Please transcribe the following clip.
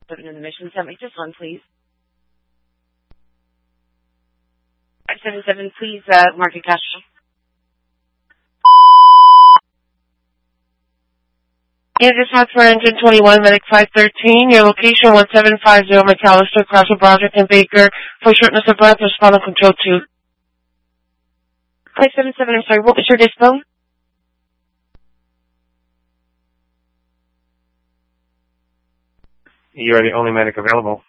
in the mission summit. Just one, please. 577, please, market cash. Yeah, dispatch for engine 21, medic 513, your location 1750 McAllister, Crossville Project in Baker. For shortness of breath, respond on control 2. 577, I'm sorry, what was your dispo? You are the only medic available.